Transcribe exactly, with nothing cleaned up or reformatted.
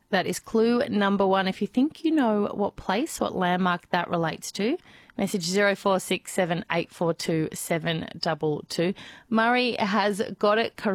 That is clue number one. If you think you know what place, what landmark that relates to, message zero four six seven eight four two seven two two. Murray has got it correct.